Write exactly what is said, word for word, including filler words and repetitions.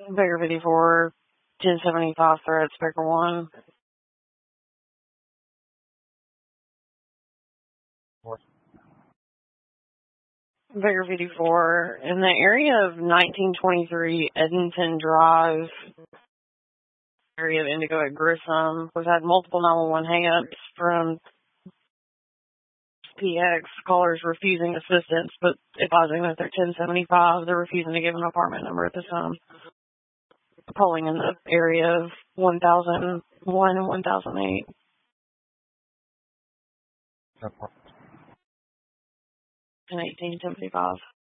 Baker fifty-four, ten seventy-five threat, Baker one. Baker fifty-four, in the area of nineteen twenty-three Edenton Drive, area of Indigo at Grissom. We've had multiple nine one one hang-ups from P X, callers refusing assistance, but advising that they're ten seventy-five. They're refusing to give an apartment number at this time. Polling in the area of one thousand one and one thousand eight. And eighteen seventy-five.